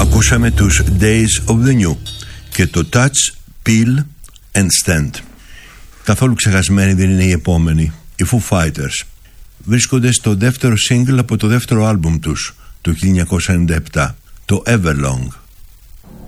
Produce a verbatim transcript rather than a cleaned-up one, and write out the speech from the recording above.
Ακούσαμε τους Days of the New και το Touch, Peel and Stand. Καθόλου ξεχασμένοι δεν είναι οι επόμενοι, οι Foo Fighters. Βρίσκονται στο δεύτερο single από το δεύτερο άλμπουμ τους, το χίλια εννιακόσια ενενήντα επτά, το Everlong.